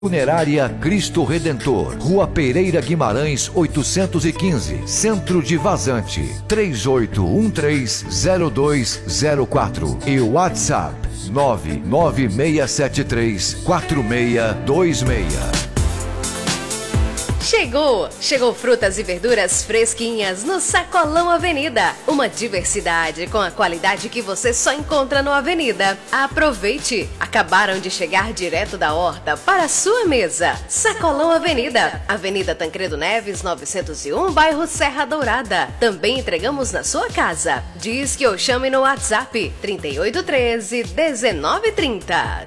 Funerária Cristo Redentor, Rua Pereira Guimarães, 815, Centro de Vazante, 38130204 e WhatsApp 996734626. Chegou frutas e verduras fresquinhas no Sacolão Avenida. Uma diversidade com a qualidade que você só encontra no Avenida. Aproveite! Acabaram de chegar direto da horta para a sua mesa. Sacolão Avenida, Avenida Tancredo Neves, 901, bairro Serra Dourada. Também entregamos na sua casa. Diz que eu chame no WhatsApp 3813-1930.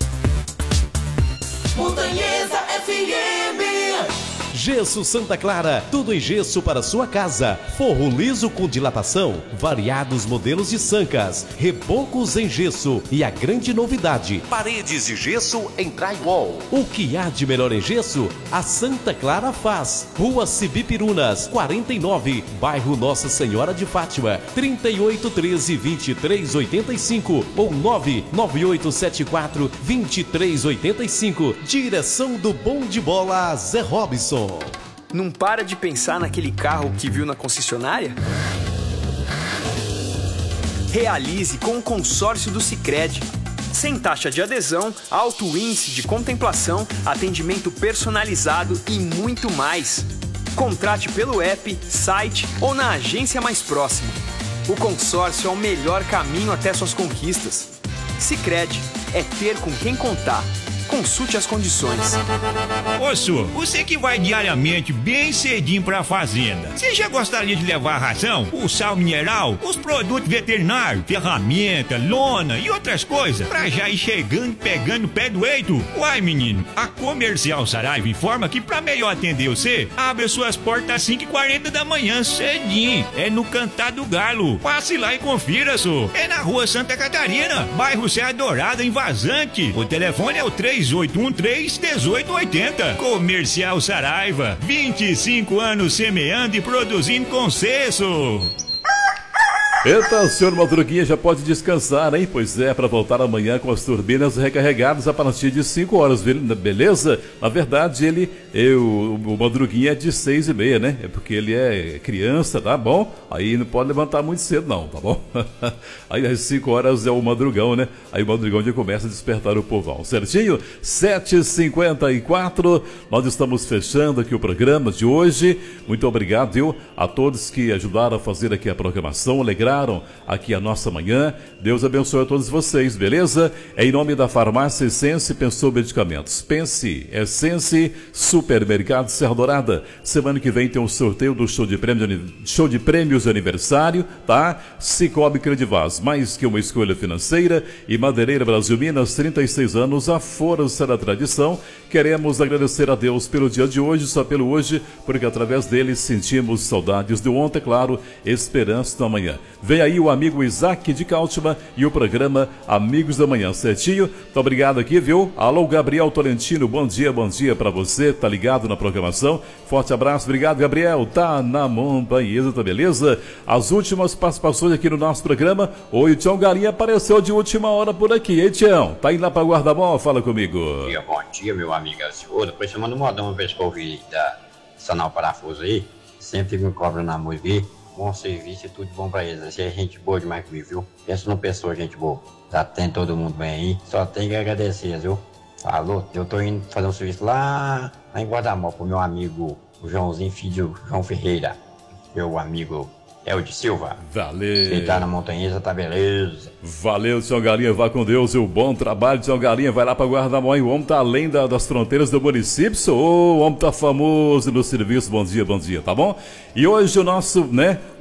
Montanhesa FM. Gesso Santa Clara, tudo em gesso para sua casa. Forro liso com dilatação, variados modelos de sancas, rebocos em gesso e a grande novidade, paredes de gesso em drywall. O que há de melhor em gesso, a Santa Clara faz. Rua Cibipirunas, 49, bairro Nossa Senhora de Fátima, 3813-2385 ou 99874-2385. Direção do Bom de Bola, Zé Robson. Não para de pensar naquele carro que viu na concessionária? Realize com o consórcio do Sicredi. Sem taxa de adesão, alto índice de contemplação, atendimento personalizado e muito mais. Contrate pelo app, site ou na agência mais próxima. O consórcio é o melhor caminho até suas conquistas. Sicredi é ter com quem contar. Consulte as condições. Ô, Su, você que vai diariamente bem cedinho pra fazenda, você já gostaria de levar a ração, o sal mineral, os produtos veterinários, ferramenta, lona e outras coisas, pra já ir chegando e pegando o pé do eito? Uai, menino, a Comercial Saraiva informa que pra melhor atender você, abre suas portas às 5h40 da manhã, cedinho. É no Cantar do Galo. Passe lá e confira, Su. É na Rua Santa Catarina, bairro Serra Dourada, em Vazante. O telefone é o 3813-1880. Comercial Saraiva, 25 anos semeando e produzindo com sucesso. Eita, o senhor Madruguinha já pode descansar, hein? Pois é, para voltar amanhã com as turbinas recarregadas a partir de 5 horas, beleza? Na verdade, o Madruguinha é de 6h30, né? É porque ele é criança, tá bom? Aí não pode levantar muito cedo não, tá bom? Aí às 5 horas é o madrugão, né? Aí o madrugão já começa a despertar o povão, certinho? 7h54, nós estamos fechando aqui o programa de hoje. Muito obrigado, viu? A todos que ajudaram a fazer aqui a programação, alegraram aqui a nossa manhã. Deus abençoe a todos vocês, beleza? É em nome da Farmácia Essence Pensou Medicamentos. Pense, Essence Supermercado Serra Dourada. Semana que vem tem um sorteio do show de prêmios de aniversário, tá? Cicobi Credivaz, mais que uma escolha financeira. E Madeireira Brasil Minas, 36 anos, a força da tradição. Queremos agradecer a Deus pelo dia de hoje, só pelo hoje, porque através dele sentimos saudades do ontem, claro, esperança do amanhã. Vem aí o amigo Isaac de Cáltima e o programa Amigos da Manhã, certinho? Muito obrigado aqui, viu? Alô, Gabriel Tolentino, bom dia pra você, tá ligado na programação? Forte abraço, obrigado, Gabriel, tá na montanhesa, tá beleza? As últimas participações aqui no nosso programa. Oi, o Tião Galinha apareceu de última hora por aqui, hein, Tião? Tá indo lá pra Guarda-Mão? Fala comigo. Bom dia, meu amigo. Depois você manda um modão uma vez pra ouvir da Sanal Parafuso aí. Sempre me cobra na música aí. Bom serviço e tudo bom pra eles. Você é gente boa demais comigo, viu? Pensa numa pessoa, gente boa. Já tem todo mundo bem aí. Só tem que agradecer, viu? Falou, eu tô indo fazer um serviço lá em Guarda-Mão pro meu amigo, o Joãozinho, filho de João Ferreira. Meu amigo Elde Silva. Valeu. Quem tá na montanhesa, tá beleza. Valeu, Tião Galinha, vá com Deus e o bom trabalho, Tião Galinha, vai lá pra Guarda-Mão, o homem tá além das fronteiras do município, o homem tá famoso no serviço, bom dia, tá bom? E hoje o nosso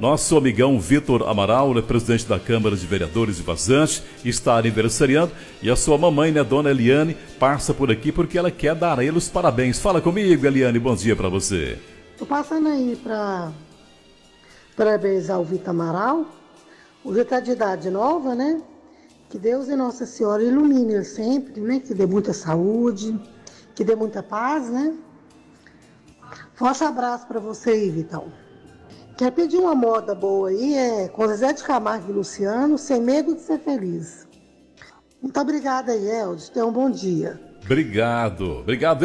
amigão Vitor Amaral, presidente da Câmara de Vereadores de Vazante, está aniversariando, e a sua mamãe, dona Eliane, passa por aqui porque ela quer dar a ele os parabéns. Fala comigo, Eliane, bom dia pra você. Tô passando aí pra parabenizar o Vitor Amaral. Hoje está de idade nova, né? Que Deus e Nossa Senhora ilumine ele sempre, né? Que dê muita saúde, que dê muita paz, né? Forte abraço para você aí, Vitão. Quer pedir uma moda boa aí, com Zezé de Camargo e Luciano, Sem Medo de Ser Feliz. Muito obrigada aí, Eldes. Tenha um bom dia. Obrigado.